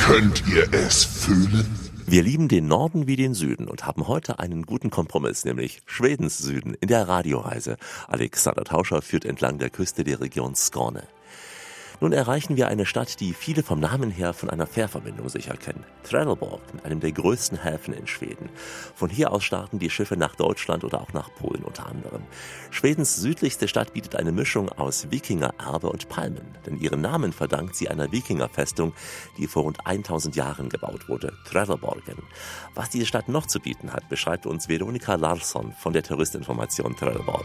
Könnt ihr es fühlen? Wir lieben den Norden wie den Süden und haben heute einen guten Kompromiss, nämlich Schwedens Süden in der Radioreise. Alexander Tauscher führt entlang der Küste der Region Skåne. Nun erreichen wir eine Stadt, die viele vom Namen her von einer Fährverbindung sicher kennen. Trelleborg, mit einem der größten Häfen in Schweden. Von hier aus starten die Schiffe nach Deutschland oder auch nach Polen unter anderem. Schwedens südlichste Stadt bietet eine Mischung aus Wikingererbe und Palmen. Denn ihren Namen verdankt sie einer Wikingerfestung, die vor rund 1000 Jahren gebaut wurde, Trelleborgen. Was diese Stadt noch zu bieten hat, beschreibt uns Veronica Larsson von der Touristinformation Trelleborg.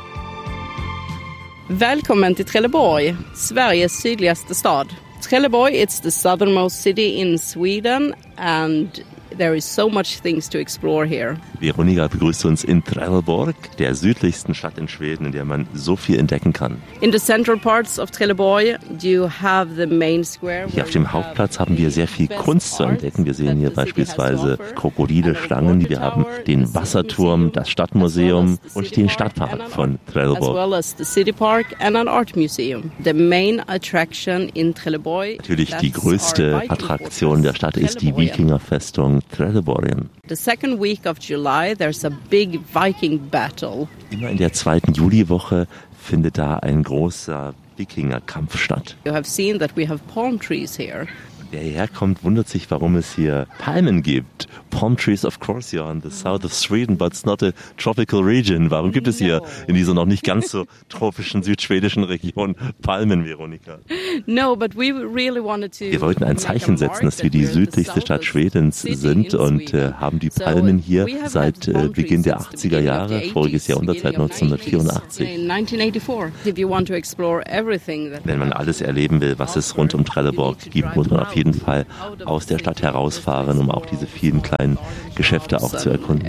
Välkommen till Trelleborg, Sveriges sydligaste stad. Trelleborg is the southernmost city in Sweden and there is so much things to explore here. Veronica begrüßt uns in Trelleborg, der südlichsten Stadt in Schweden, in der man so viel entdecken kann. In the central parts of Trelleborg you have the main square. Hier auf dem Hauptplatz haben wir sehr viel Kunst zu entdecken. Wir sehen hier beispielsweise Krokodile, Schlangen. Wir haben den Wasserturm, das Stadtmuseum und den Stadtpark von Trelleborg. As well as the city park and an art museum. The main attraction in Trelleborg. Natürlich die größte Attraktion der Stadt ist die Wikingerfestung Trelleborgen. The second week of July there's a big Viking battle. Immer in der 2. Juliwoche findet da ein großer Wikingerkampf statt. You have seen that we have palm trees here. Wer hierher kommt, wundert sich, warum es hier Palmen gibt. Palm trees, of course, you're on the south of Sweden, but it's not a tropical region. Warum gibt es hier in dieser noch nicht ganz so tropischen südschwedischen Region Palmen, Veronica? No, but we really wanted to. Wir wollten ein Zeichen setzen, dass wir die südlichste Stadt Schwedens sind und haben die Palmen hier seit Beginn der 80er Jahre, voriges Jahrhundert, seit 1984. Wenn man alles erleben will, was es rund um Trelleborg gibt, muss man auf jeden Fall aus der Stadt herausfahren, um auch diese vielen kleinen Geschäfte auch zu erkunden.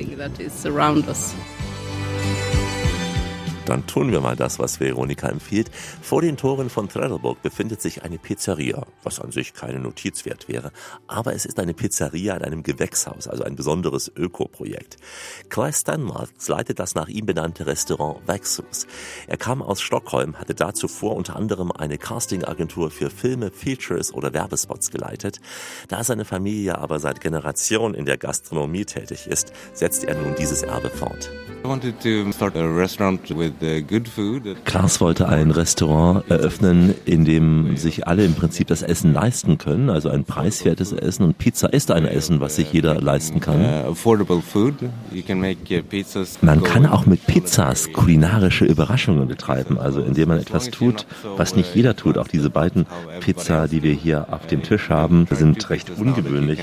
Dann tun wir mal das, was Veronica empfiehlt. Vor den Toren von Trelleborg befindet sich eine Pizzeria, was an sich keine Notiz wert wäre. Aber es ist eine Pizzeria in einem Gewächshaus, also ein besonderes Ökoprojekt. Claes Stenmarks leitet das nach ihm benannte Restaurant Växthus. Er kam aus Stockholm, hatte da zuvor unter anderem eine Castingagentur für Filme, Features oder Werbespots geleitet. Da seine Familie aber seit Generationen in der Gastronomie tätig ist, setzt er nun dieses Erbe fort. Klaas wollte ein Restaurant eröffnen, in dem sich alle im Prinzip das Essen leisten können, also ein preiswertes Essen, und Pizza ist ein Essen, was sich jeder leisten kann. Man kann auch mit Pizzas kulinarische Überraschungen betreiben, also indem man etwas tut, was nicht jeder tut. Auch diese beiden Pizza, die wir hier auf dem Tisch haben, sind recht ungewöhnlich.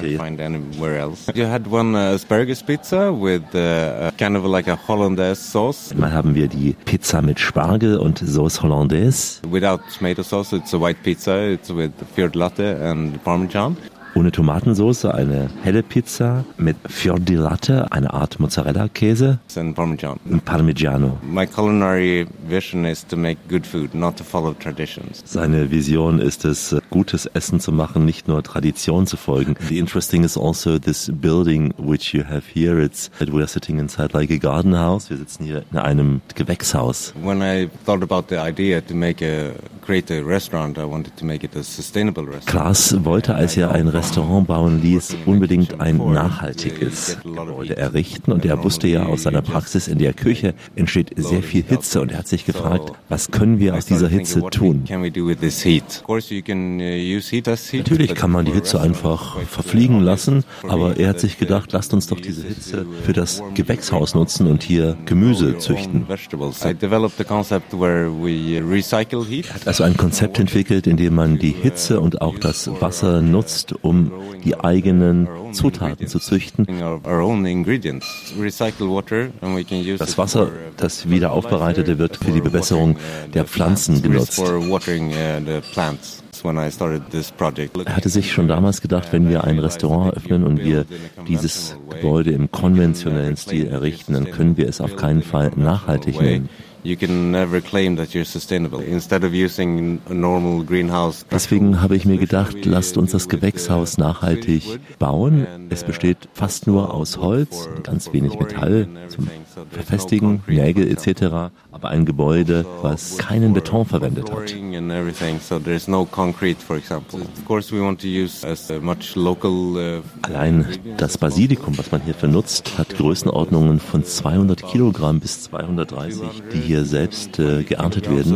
Mal haben wir die Pizza mit Spargel und Sauce Hollandaise. Without tomato sauce, it's a white pizza. It's with Fior di Latte and Parmesan. Ohne Tomatensauce eine helle Pizza mit Fior di Latte, eine Art Mozzarella-Käse and Parmesan. Und Parmigiano. My culinary vision is to make good food, not to follow traditions. Seine Vision ist es, gutes Essen zu machen, nicht nur Tradition zu folgen. The interesting is also this building which you have here. We are sitting inside like a garden house. Wir sitzen hier in einem Gewächshaus. When I thought about the idea to create a restaurant, I wanted to make it a sustainable restaurant. Klaas wollte, als er ein Restaurant bauen ließ, unbedingt ein nachhaltiges Gebäude errichten, und er wusste ja aus seiner Praxis, in der Küche entsteht sehr viel Hitze, und er hat sich gefragt, was können wir aus dieser Hitze tun? Natürlich kann man die Hitze einfach verfliegen lassen, aber er hat sich gedacht, lasst uns doch diese Hitze für das Gewächshaus nutzen und hier Gemüse züchten. Er hat also ein Konzept entwickelt, in dem man die Hitze und auch das Wasser nutzt, um die eigenen Zutaten zu züchten. Das Wasser, das wieder aufbereitete, wird für die Bewässerung der Pflanzen genutzt. Er hatte sich schon damals gedacht, wenn wir ein Restaurant öffnen und wir dieses Gebäude im konventionellen Stil errichten, dann können wir es auf keinen Fall nachhaltig nennen. you can never claim that you're sustainable. Instead of using a normal greenhouse. Deswegen habe ich mir gedacht, lasst uns das Gewächshaus nachhaltig bauen. Es besteht fast nur aus Holz, ganz wenig Metall zum Verfestigen, Nägel etc., aber ein Gebäude, was keinen Beton verwendet hat. Allein das Basilikum, was man hierfür nutzt, hat Größenordnungen von 200 Kilogramm bis 230, die hier selbst geerntet werden.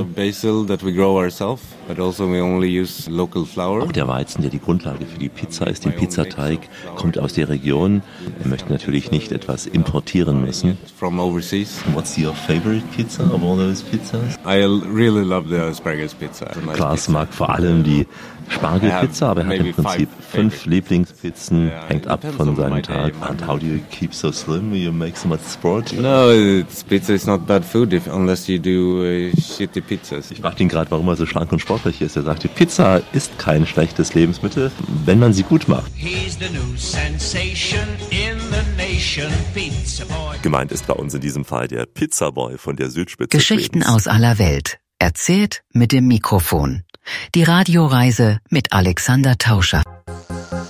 Auch der Weizen, der die Grundlage für die Pizza ist, den Pizzateig, kommt aus der Region. Wir möchten natürlich nicht etwas importieren müssen. What's your favorite pizza of all those pizzas? I really love the asparagus pizza. Klaas mag vor allem die Spargelpizza, aber er hat im Prinzip 5 Lieblingspizzen, hängt ab von seinem Tag. And how do you keep so slim? You make so much sport? No, pizza is not bad food unless you do shitty pizzas. Ich fragte ihn gerade, warum er so schlank und sportlich ist. Er sagte, Pizza ist kein schlechtes Lebensmittel, wenn man sie gut macht. Gemeint ist bei uns in diesem Fall der Pizzaboy von der Südspitze. Geschichten aus aller Welt. Erzählt mit dem Mikrofon. Die Radioreise mit Alexander Tauscher.